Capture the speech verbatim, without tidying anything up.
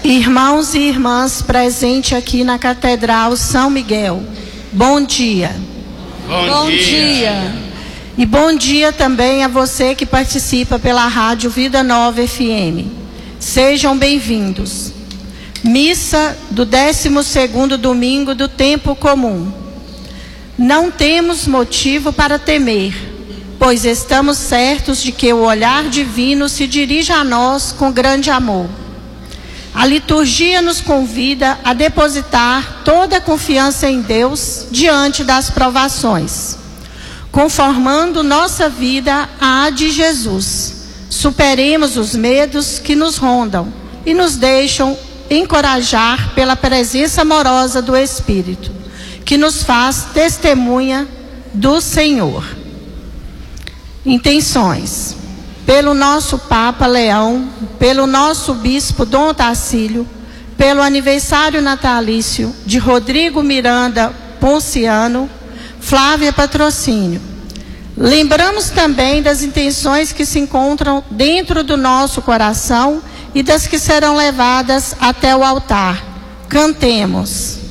Irmãos e irmãs presentes aqui na Catedral São Miguel, bom dia. Bom, bom dia. dia. E bom dia também a você que participa pela Rádio Vida Nova F M. Sejam bem-vindos. Missa do décimo segundo domingo do tempo comum. Não temos motivo para temer, pois estamos certos de que o olhar divino se dirige a nós com grande amor. A liturgia nos convida a depositar toda a confiança em Deus diante das provações, conformando nossa vida à de Jesus. Superemos os medos que nos rondam e nos deixam encorajar pela presença amorosa do Espírito, que nos faz testemunha do Senhor. Intenções. Pelo nosso Papa Leão, pelo nosso Bispo Dom Otacílio, pelo aniversário natalício de Rodrigo Miranda Ponciano, Flávia Patrocínio. Lembramos também das intenções que se encontram dentro do nosso coração e das que serão levadas até o altar. Cantemos.